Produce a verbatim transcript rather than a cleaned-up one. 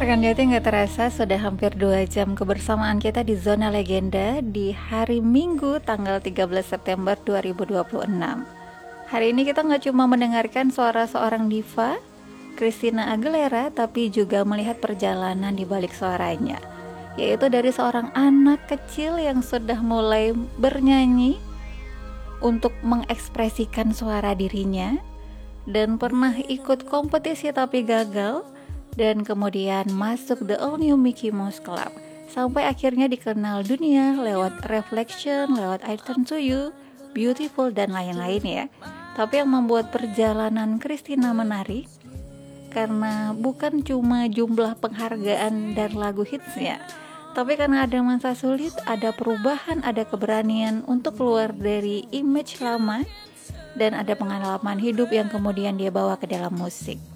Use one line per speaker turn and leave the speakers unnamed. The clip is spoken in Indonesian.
Rekan Jati, nggak terasa sudah hampir dua jam kebersamaan kita di Zona Legenda di hari Minggu tanggal tiga belas September dua ribu dua puluh enam. Hari ini kita nggak cuma mendengarkan suara seorang diva, Christina Aguilera, tapi juga melihat perjalanan di balik suaranya, yaitu dari seorang anak kecil yang sudah mulai bernyanyi untuk mengekspresikan suara dirinya, dan pernah ikut kompetisi tapi gagal, dan kemudian masuk The All New Mickey Mouse Club, sampai akhirnya dikenal dunia lewat Reflection, lewat I Turn to You, Beautiful, dan lain-lain ya. Tapi yang membuat perjalanan Christina menarik karena bukan cuma jumlah penghargaan dan lagu hitsnya, tapi karena ada masa sulit, ada perubahan, ada keberanian untuk keluar dari image lama, dan ada pengalaman hidup yang kemudian dia bawa ke dalam musik.